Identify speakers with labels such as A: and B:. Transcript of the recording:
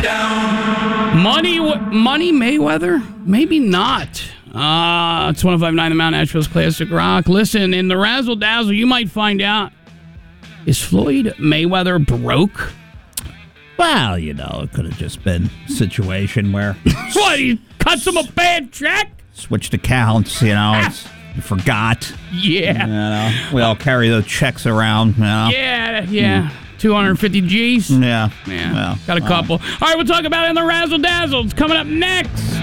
A: Money Mayweather? Maybe not. It's 105.9 The Mount Nashville's Classic Rock. Listen, in the Razzle Dazzle, you might find out, is Floyd Mayweather broke?
B: Well, it could have just been a situation where...
A: What, he cuts him a bad check?
B: Switched accounts, you forgot.
A: Yeah.
B: We all carry those checks around,
A: Yeah. 250 G's?
B: Yeah.
A: Got a couple. All right, we'll talk about it in the Razzle Dazzle. It's coming up next.